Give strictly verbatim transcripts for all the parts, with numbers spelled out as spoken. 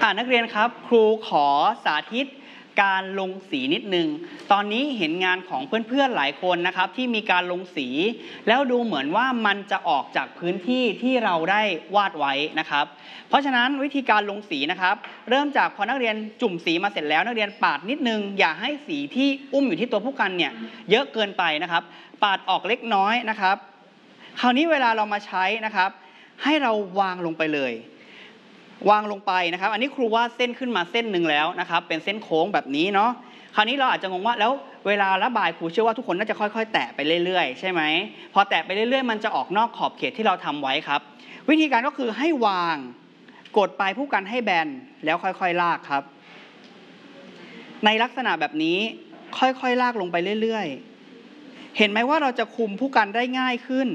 ค่ะนักเรียนครับครูขอสาธิตการลงสีนิดนึงตอนนี้เห็นงานของเพื่อนๆหลายคนนะครับที่มีการลงสีแล้วดูเหมือนว่ามันจะออกจากพื้นที่ที่เราได้วาดไว้นะครับเพราะฉะนั้นวิธีการลงสีนะครับเริ่มจากพอนักเรียนจุ่มสีมาเสร็จแล้วนักเรียนปาดนิดนึงอย่าให้สีที่อุ้มอยู่ที่ตัวผู้กันเนี่ยเยอะเกินไปนะครับปาดออกเล็กน้อยนะครับคราวนี้เวลาเรามาใช้นะครับให้เราวางลงไปเลยวางลงไปนะครับอันนี้ครูวาดเส้นขึ้นมาเส้นหนึ่งแล้วนะครับเป็นเส้นโค้งแบบนี้เนาะคราวนี้เราอาจจะงงว่าแล้วเวลาระบายครูเชื่อว่าทุกคนน่าจะค่อยๆแตะไปเรื่อยๆใช่ไหมพอแตะไปเรื่อยๆมันจะออกนอกขอบเขตที่เราทำไว้ครับวิธีการก็คือให้วางกดปลายผู้กันให้แบนแล้วค่อยๆลากครับในลักษณะแบบนี้ค่อยๆลากลงไปเรื่อยๆเห็นไหมว่าเราจะคุมผู้กันได้ง่ายขึ้น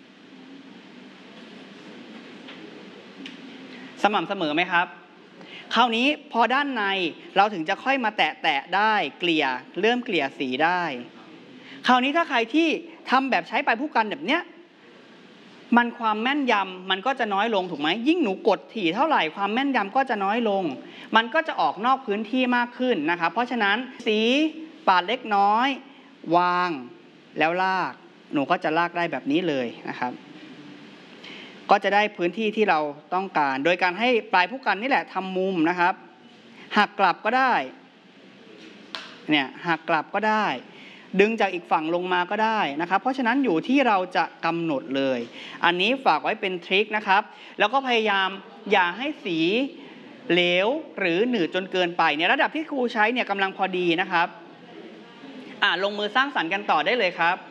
สม่ำเสมอไหมครับคราวนี้พอด้านในเราถึงจะค่อยมาแตะแตะได้เกลี่ยเริ่มเกลี่ยสีได้คราวนี้ถ้าใครที่ทำแบบใช้ปลายผู้กันแบบเนี้ยมันความแม่นยำมันก็จะน้อยลงถูกไหมยิ่งหนูกดถี่เท่าไหร่ความแม่นยำก็จะน้อยลงมันก็จะออกนอกพื้นที่มากขึ้นนะครับเพราะฉะนั้นสีปาดเล็กน้อยวางแล้วลากหนูก็จะลากได้แบบนี้เลยนะครับก็จะได้พื้นที่ที่เราต้องการโดยการให้ปลายผู้กันนี่แหละทำมุมนะครับหักกลับก็ได้เนี่ยหักกลับก็ได้ดึงจากอีกฝั่งลงมาก็ได้นะครับเพราะฉะนั้นอยู่ที่เราจะกำหนดเลยอันนี้ฝากไว้เป็นทริคนะครับแล้วก็พยายามอย่าให้สีเหลวหรือหนืดจนเกินไปเนี่ยระดับที่ครูใช้เนี่ยกำลังพอดีนะครับอ่ะลงมือสร้างสรรค์กันต่อได้เลยครับ